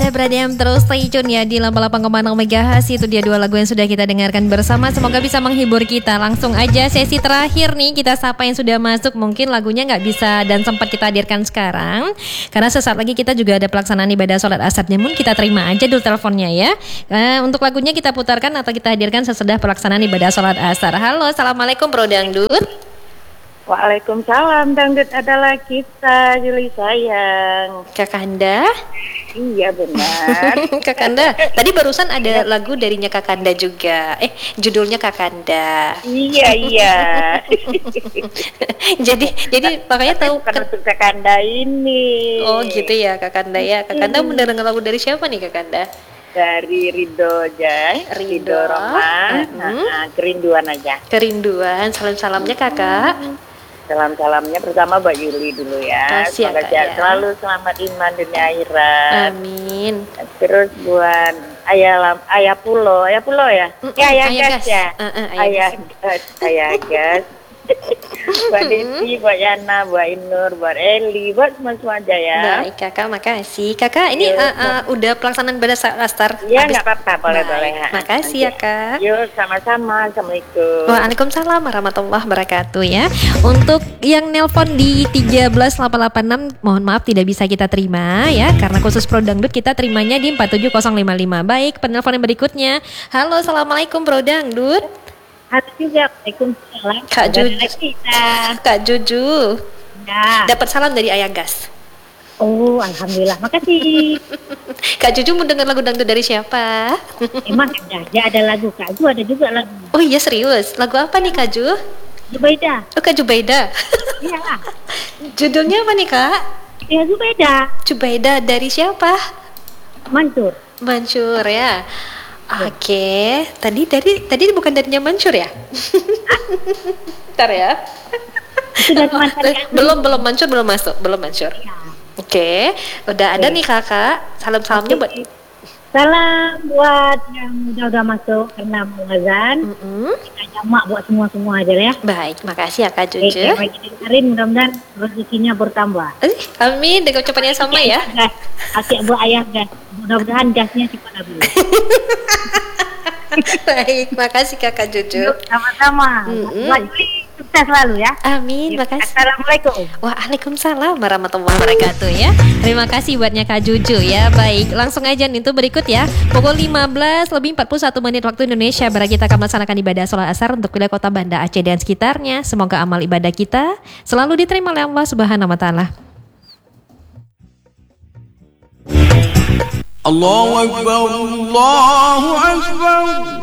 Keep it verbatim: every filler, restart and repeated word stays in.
Anda berada yang terus stay tune ya di delapan puluh delapan koma enam megahertz. Itu dia dua lagu yang sudah kita dengarkan bersama. Semoga bisa menghibur kita. Langsung aja sesi terakhir nih, kita sapa yang sudah masuk. Mungkin lagunya gak bisa dan sempat kita hadirkan sekarang, karena sesaat lagi kita juga ada pelaksanaan ibadah sholat asar. Namun kita terima aja dulu teleponnya ya. Nah, untuk lagunya kita putarkan atau kita hadirkan sesudah pelaksanaan ibadah sholat asar. Halo, assalamualaikum Bro Dangdut. Waalaikumsalam, Dangdut adalah kita, Juli sayang. Kakanda? Iya benar. Kakanda, tadi barusan ada lagu darinya Kakanda juga. Eh, judulnya Kakanda. Iya, iya. jadi jadi makanya tahu kan untuk Kakanda ini. Oh, gitu ya Kakanda ya. Kakanda hmm. mendengar lagu dari siapa nih Kakanda? Dari Ridho Jai, Ridho, Ridho Roma, uh-huh. nah, kerinduan aja. Kerinduan, salam-salamnya kakak. Salam-salamnya pertama Mbak Yuli dulu ya. Kasih Semoga ya, ya. selalu selamat iman dunia akhirat. Amin. Terus buat ayah lam, ayah pulo, ayah pulo ya? Mm-mm, ya ayah, ayah gas, gas ya. uh, uh, ayah, ayah gas, gas, ayah gas. Buat Desi, buat Yana, buat Inur, buat Eli, buat semua-semua aja ya. Baik kakak, makasih. Kakak ini Yuk, uh, uh, udah pelaksanaan ibadah asar. Iya nggak apa-apa, boleh-boleh. Makasih ya kak. Yuk sama-sama, assalamualaikum. Waalaikumsalam warahmatullahi wabarakatuh ya. Untuk yang nelpon di tiga belas delapan delapan enam, mohon maaf tidak bisa kita terima ya, karena khusus Bro Dangdut kita terimanya di empat tujuh nol lima lima. Baik, penelpon yang berikutnya. Halo, assalamualaikum Bro Dangdut. Halo juga, waalaikumsalam. Kak Juju. Kak Juju. Ya. Dapat salam dari Ayah Gas. Oh, alhamdulillah, makasih. Kak Juju mau dengar lagu dangdut dari siapa? Emang ada, ya ada lagu Kak Ju, ada juga lagu. Oh iya serius, lagu apa nih Kak Ju? Jubaida. Oh Kak Jubaida. Iya. Judulnya apa nih Kak? Ya Jubaida. Jubaida dari siapa? Mansur. Mansur ya. Oke, okay. tadi dari tadi bukan darinya Mansur ya? Ntar ya. Sudah oh, belum belum Mansur belum masuk, belum Mansur. Ya. Oke, okay. udah ada okay. nih kakak. Salam-salamnya buat. Salam buat yang udah udah masuk karena mau azan. Mm-hmm. Kita jamak buat semua-semua aja ya. Baik, makasih ya Kak Juju. Oke, bagi dengerin mudah-mudahan rezekinya bertambah. Eh, amin, dengan ucapannya sama ya. Asyik buat ayah gas. Mudah-mudahan gasnya cepat habis. Baik, makasih Kakak Juju. Yuk, sama-sama. Mm-hmm. Sukses selalu ya. Amin, makasih. Assalamualaikum. Waalaikumsalam warahmatullahi wabarakatuh ya. Terima kasih buatnya Kak Juju ya. Baik, langsung aja nih tuh berikut ya. Pukul lima belas lebih empat puluh satu menit waktu Indonesia Barat kita akan melaksanakan ibadah sholat asar untuk wilayah kota Banda Aceh dan sekitarnya. Semoga amal ibadah kita selalu diterima oleh Allah Subhanahu wa taala. Allahu Akbar, Allahu Akbar.